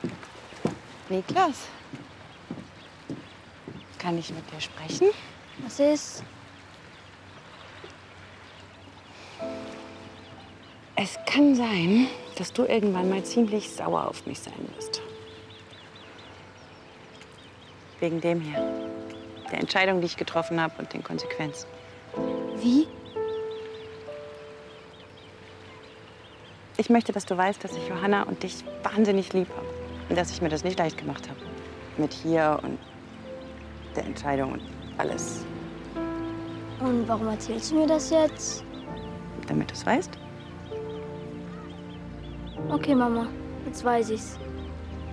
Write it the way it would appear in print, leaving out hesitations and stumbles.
Niklas, kann ich mit dir sprechen? Was ist? Es kann sein, dass du irgendwann mal ziemlich sauer auf mich sein wirst. Wegen dem hier. Der Entscheidung, die ich getroffen habe und den Konsequenzen. Wie? Ich möchte, dass du weißt, dass ich Johanna und dich wahnsinnig lieb habe. Und dass ich mir das nicht leicht gemacht habe. Mit hier und der Entscheidung und alles. Und warum erzählst du mir das jetzt? Damit du es weißt. Okay, Mama, jetzt weiß ich's.